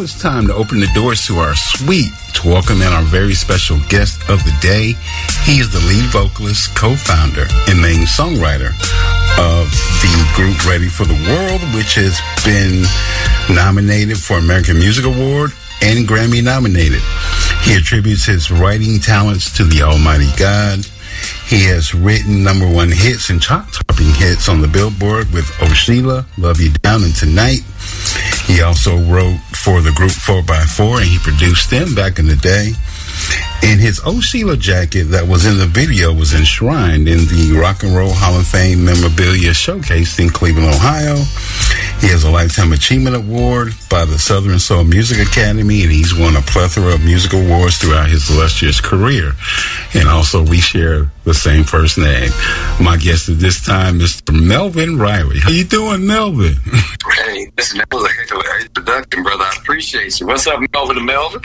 it's time to open the doors to our suite to welcome in our very special guest of the day. He is the lead vocalist, co-founder, and main songwriter of the group Ready for the World, which has been nominated for American Music Award and Grammy nominated. He attributes his writing talents to the Almighty God. He has written number one hits and chart-topping hits on the Billboard with Oh Sheila, Love You Down, and Tonight. He also wrote for the group 4x4, and he produced them back in the day. And his Oh Sheila jacket that was in the video was enshrined in the Rock and Roll Hall of Fame memorabilia showcased in Cleveland, Ohio. He has a Lifetime Achievement Award by the Southern Soul Music Academy, and he's won a plethora of music awards throughout his illustrious career. And also, we share the same first name. My guest at this time, Mr. Melvin Riley. How you doing, Melvin? Hey, listen, that was a heck of an introduction, brother. I appreciate you. What's up, Melvin and Melvin?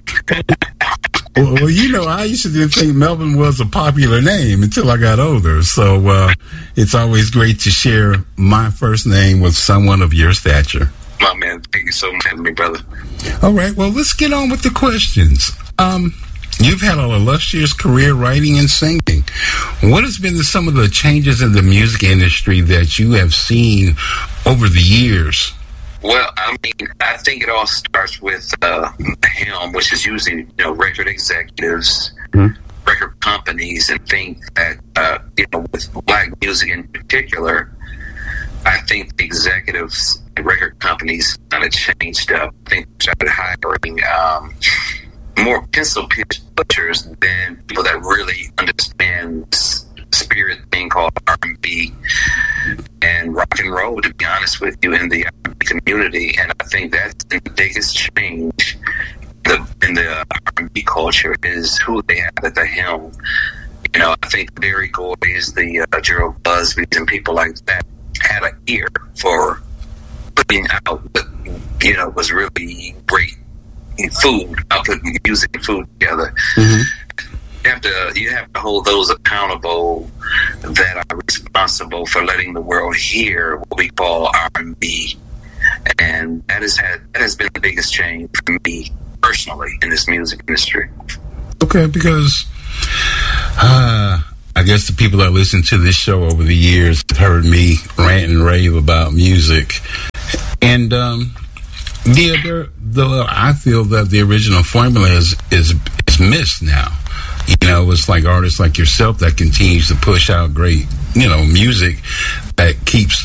Well, you know, I used to think Melvin was a popular name until I got older. So it's always great to share my first name with someone of your stature. My man, thank you so much for having me, brother. All right, well, let's get on with the questions. You've had an illustrious career writing and singing. What has been some of the changes in the music industry that you have seen over the years? Well, I mean, I think it all starts with the helm, which is usually, record executives, record companies, and think that, with black music in particular, I think the executives and record companies kind of changed up. I think they started hiring more pencil pushers than people that really understand this spirit thing called R&B and rock and roll, to be honest with you, in the R&B community. And I think that's the biggest change in the R&B culture is who they have at the helm. I think Barry Gordy's, the Gerald Busby's, and people like that had an ear for putting out what, was really great food. Putting music and food together. Mm-hmm. You have to hold those accountable that are responsible for letting the world hear what we call R&B, and that has been the biggest change for me personally in this music industry. Okay, because I guess the people that listen to this show over the years have heard me rant and rave about music, and I feel that the original formula is missed now. It's like artists like yourself that continues to push out great, music that keeps